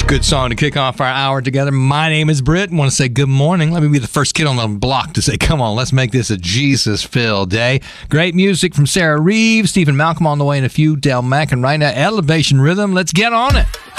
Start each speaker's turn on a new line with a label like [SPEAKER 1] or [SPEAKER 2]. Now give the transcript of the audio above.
[SPEAKER 1] Good song to kick off our hour together. My name is Britt. I want to say good morning. Let me be the first kid on the block to say, come on, let's make this a Jesus-filled day. Great music from Sarah Reeves, Stephen Malcolm on the way in a few, Del Mack, and right now, Elevation Rhythm. Let's get on it.